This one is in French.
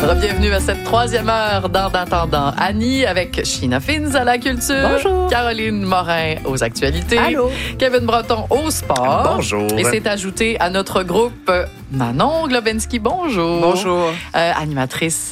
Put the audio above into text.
Bienvenue à cette troisième heure d'Entendant Annie avec Sheena Fins à la culture. Bonjour. Caroline Morin aux actualités. Allô. Kevin Breton au sport. Bonjour. Et c'est ajouté à notre groupe Manon Globensky. Bonjour. Bonjour. Animatrice